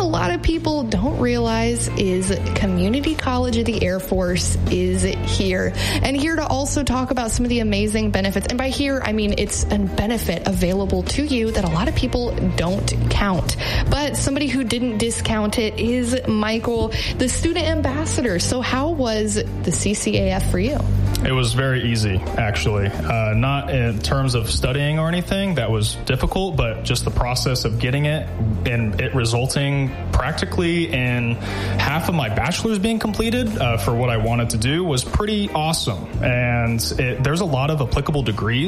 a lot of people don't realize is Community College of the Air Force is here. And here to also talk about some of the amazing benefits. And by here, I mean it's a benefit available to you that a lot of people don't count. But somebody who didn't discount it is Michael, the student ambassador. So how was the CCAF for you? It was very easy, actually. Not in terms of studying or anything that was difficult, but just the process of getting it and it resulting practically in half of my bachelor's being completed for what I wanted to do was pretty awesome. And there's a lot of applicable degrees